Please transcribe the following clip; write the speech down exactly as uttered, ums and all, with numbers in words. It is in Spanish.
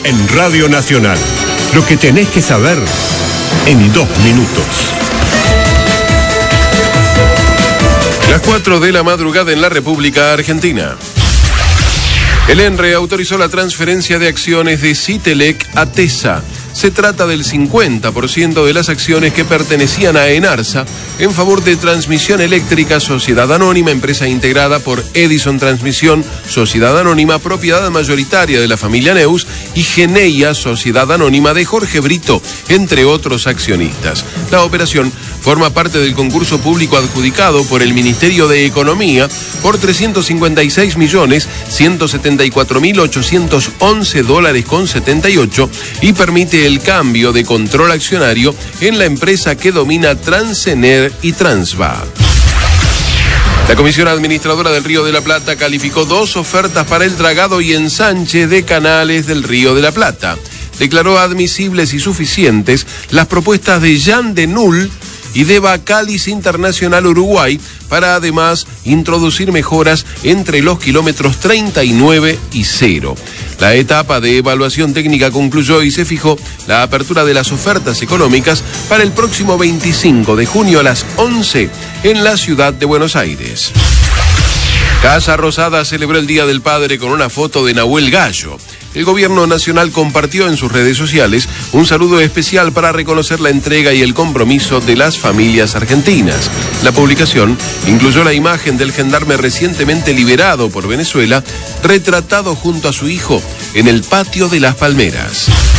en Radio Nacional. Lo que tenés que saber en dos minutos. Las cuatro de la madrugada en la República Argentina. El ENRE autorizó la transferencia de acciones de Citelec a TESA. Se trata del cincuenta por ciento de las acciones que pertenecían a Enarsa en favor de Transmisión Eléctrica, Sociedad Anónima, empresa integrada por Edison Transmisión, Sociedad Anónima, propiedad mayoritaria de la familia Neus, y Geneia, Sociedad Anónima de Jorge Brito, entre otros accionistas. La operación forma parte del concurso público adjudicado por el Ministerio de Economía por trescientos cincuenta y seis millones ciento setenta y cuatro mil ochocientos once dólares con setenta y ocho y permite el cambio de control accionario en la empresa que domina Transener y Transva. La Comisión Administradora del Río de la Plata calificó dos ofertas para el dragado y ensanche de canales del Río de la Plata. Declaró admisibles y suficientes las propuestas de Jan de Null y de Bacalis Internacional Uruguay para además introducir mejoras entre los kilómetros treinta y nueve y cero. La etapa de evaluación técnica concluyó y se fijó la apertura de las ofertas económicas para el próximo veinticinco de junio a las once en la ciudad de Buenos Aires. Casa Rosada celebró el Día del Padre con una foto de Nahuel Gallo. El gobierno nacional compartió en sus redes sociales un saludo especial para reconocer la entrega y el compromiso de las familias argentinas. La publicación incluyó la imagen del gendarme recientemente liberado por Venezuela, retratado junto a su hijo en el patio de Las Palmeras.